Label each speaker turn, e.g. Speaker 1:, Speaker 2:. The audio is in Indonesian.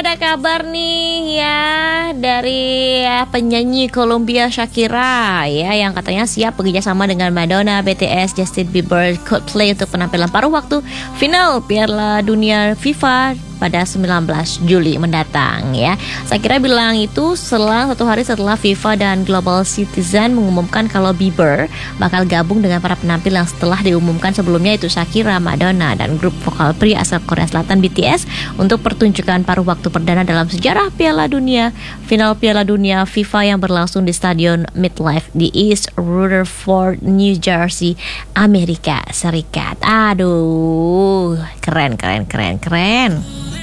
Speaker 1: ada kabar nih ya dari penyanyi Colombia Shakira ya, yang katanya siap bekerja sama dengan Madonna, BTS, Justin Bieber, Coldplay untuk penampilan paruh waktu final Piala Dunia FIFA pada 19 Juli mendatang ya. Shakira bilang itu selang 1 hari setelah FIFA dan Global Citizen mengumumkan kalau Bieber bakal gabung dengan para penampil yang setelah diumumkan sebelumnya, itu Shakira, Madonna, dan grup vokal pria asal Korea Selatan BTS untuk pertunjukan paruh waktu perdana dalam sejarah Piala Dunia, final Piala Dunia FIFA yang berlangsung di Stadion MetLife di East Rutherford, New Jersey, Amerika Serikat. Aduh, keren.